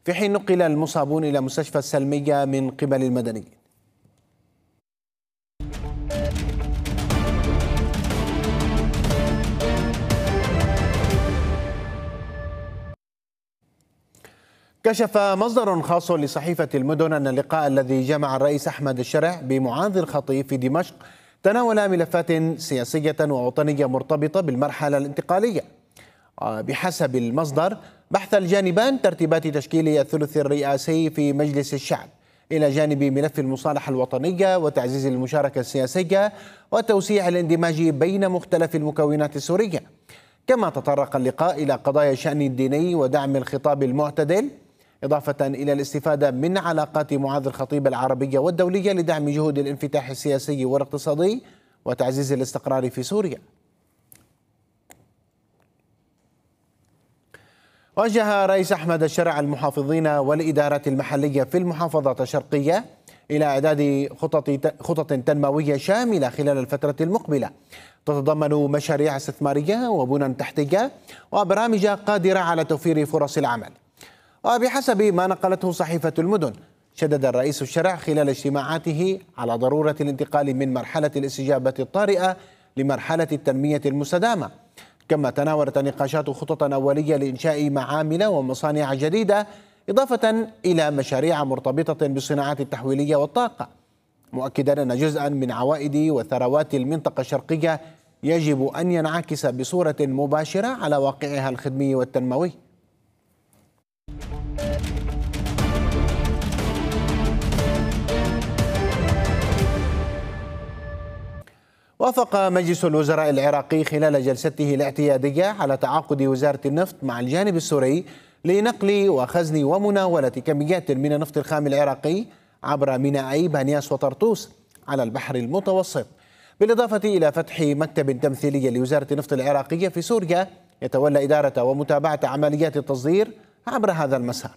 في حين نقل المصابون إلى مستشفى السلمية من قبل المدنيين. كشف مصدر خاص لصحيفة المدن أن اللقاء الذي جمع الرئيس أحمد الشرع بمعاذ الخطيب في دمشق تناول ملفات سياسية ووطنية مرتبطة بالمرحلة الانتقالية. بحسب المصدر بحث الجانبان ترتيبات تشكيل الثلث الرئاسي في مجلس الشعب إلى جانب ملف المصالحة الوطنية وتعزيز المشاركة السياسية وتوسيع الاندماج بين مختلف المكونات السورية. كما تطرق اللقاء إلى قضايا الشأن الديني ودعم الخطاب المعتدل، إضافة إلى الاستفادة من علاقات معاذ الخطيب العربية والدولية لدعم جهود الانفتاح السياسي والاقتصادي وتعزيز الاستقرار في سوريا. وجه رئيس أحمد الشرع المحافظين والإدارات المحلية في المحافظات الشرقية إلى إعداد خطط تنموية شاملة خلال الفترة المقبلة تتضمن مشاريع استثمارية وبنى تحتية وبرامج قادرة على توفير فرص العمل. وبحسب ما نقلته صحيفة المدن، شدد الرئيس الشرع خلال اجتماعاته على ضرورة الانتقال من مرحلة الاستجابة الطارئة لمرحلة التنمية المستدامة. كما تناولت النقاشات خططا أولية لإنشاء معامل ومصانع جديدة، إضافة إلى مشاريع مرتبطة بالصناعات التحويلية والطاقة، مؤكدا أن جزءا من عوائد وثروات المنطقة الشرقية يجب أن ينعكس بصورة مباشرة على واقعها الخدمي والتنموي. وافق مجلس الوزراء العراقي خلال جلسته الاعتيادية على تعاقد وزارة النفط مع الجانب السوري لنقل وخزن ومناولة كميات من النفط الخام العراقي عبر مينائي بانياس وطرطوس على البحر المتوسط، بالإضافة إلى فتح مكتب تمثيلي لوزارة النفط العراقية في سوريا يتولى إدارة ومتابعة عمليات التصدير عبر هذا المسار.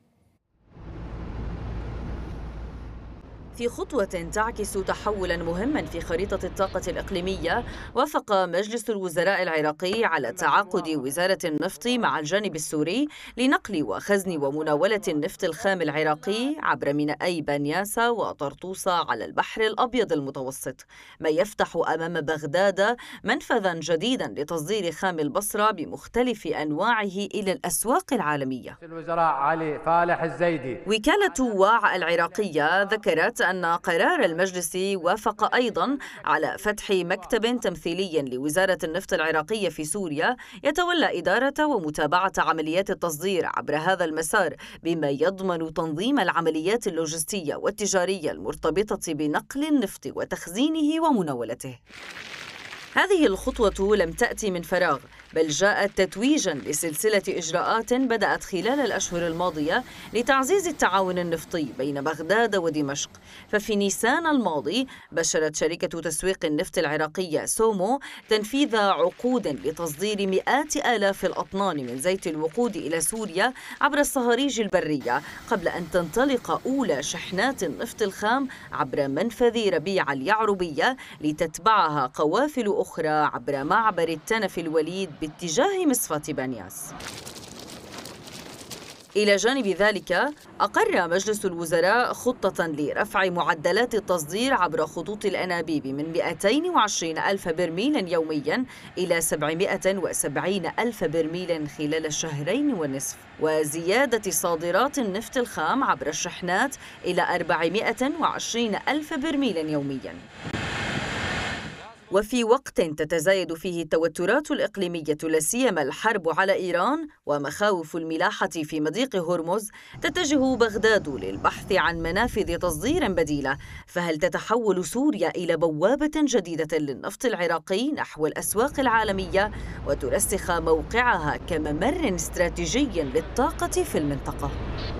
في خطوة تعكس تحولا مهما في خريطة الطاقة الإقليمية، وافق مجلس الوزراء العراقي على تعاقد وزارة النفط مع الجانب السوري لنقل وخزن ومناولة النفط الخام العراقي عبر مينائي بانياسة وطرطوسة على البحر الأبيض المتوسط، ما يفتح أمام بغداد منفذا جديدا لتصدير خام البصرة بمختلف أنواعه إلى الأسواق العالمية. الوزراء علي فالح الزيدي. وكالة واع العراقية ذكرت أن قرار المجلس وافق أيضا على فتح مكتب تمثيلي لوزارة النفط العراقية في سوريا يتولى إدارة ومتابعة عمليات التصدير عبر هذا المسار، بما يضمن تنظيم العمليات اللوجستية والتجارية المرتبطة بنقل النفط وتخزينه ومناولته. هذه الخطوة لم تأتي من فراغ، بل جاءت تتويجا لسلسلة إجراءات بدأت خلال الأشهر الماضية لتعزيز التعاون النفطي بين بغداد ودمشق. ففي نيسان الماضي بشرت شركة تسويق النفط العراقية سومو تنفيذ عقود لتصدير مئات آلاف الأطنان من زيت الوقود إلى سوريا عبر الصهاريج البرية، قبل أن تنطلق أولى شحنات النفط الخام عبر منفذ ربيع اليعربية لتتبعها قوافل أخرى عبر معبر التنف الوليد باتجاه مصفاة بانياس. إلى جانب ذلك، أقر مجلس الوزراء خطة لرفع معدلات التصدير عبر خطوط الأنابيب من 220 ألف برميل يوميا إلى 770 ألف برميل خلال الشهرين والنصف، وزيادة صادرات النفط الخام عبر الشحنات إلى 420 ألف برميل يوميا. وفي وقت تتزايد فيه التوترات الإقليمية لا سيما الحرب على إيران ومخاوف الملاحة في مضيق هرمز، تتجه بغداد للبحث عن منافذ تصدير بديلة. فهل تتحول سوريا إلى بوابة جديدة للنفط العراقي نحو الأسواق العالمية وترسخ موقعها كممر استراتيجي للطاقة في المنطقة؟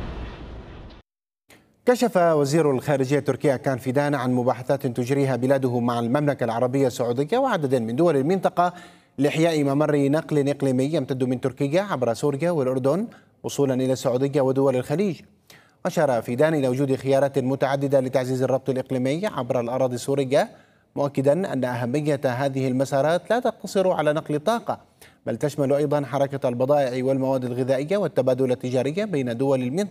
كشف وزير الخارجية التركي كان فيدان عن مباحثات تجريها بلاده مع المملكة العربية السعودية وعدد من دول المنطقة لإحياء ممر نقل إقليمي يمتد من تركيا عبر سوريا والأردن وصولا إلى السعودية ودول الخليج. أشار فيدان إلى وجود خيارات متعددة لتعزيز الربط الإقليمي عبر الأراضي السورية، مؤكدا أن أهمية هذه المسارات لا تقتصر على نقل الطاقة، بل تشمل أيضا حركة البضائع والمواد الغذائية والتبادل التجاري بين دول المنطقة.